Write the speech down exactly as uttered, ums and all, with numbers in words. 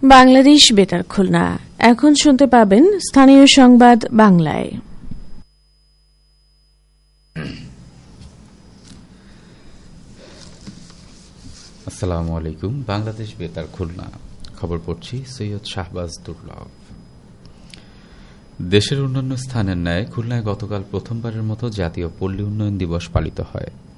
বাংলাদেশ বেতার খুলনা। এখন শুনতে পাবেন স্থানীয় সংবাদ বাংলায়। আসসালামু আলাইকুম। বাংলাদেশ বেতার খুলনা খবর পড়ছি সৈয়দ শাহবাজ দুর্লভ। দেশের অন্যান্য স্থানের ন্যায় খুলনায় গতকাল প্রথমবারের মতো জাতীয় পল্লী উন্নয়ন দিবস পালিত হয়।